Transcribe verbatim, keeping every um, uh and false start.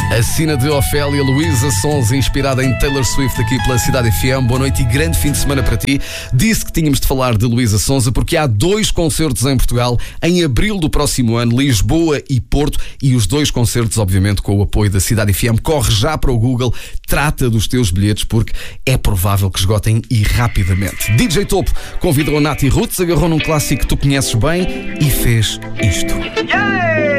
Assina de Ofélia, Luísa Sons, inspirada em Taylor Swift aqui pela Cidade F M. Boa noite e grande fim de semana para ti. Disse que tínhamos de falar de Luísa Sonza porque há dois concertos em Portugal em abril do próximo ano, Lisboa e Porto, e os dois concertos, obviamente, com o apoio da Cidade F M. Corre já para o Google, trata dos teus bilhetes porque é provável que esgotem e rapidamente. D J Topo convidou a Nati Roots, agarrou num clássico que tu conheces bem e fez isto. Yeah!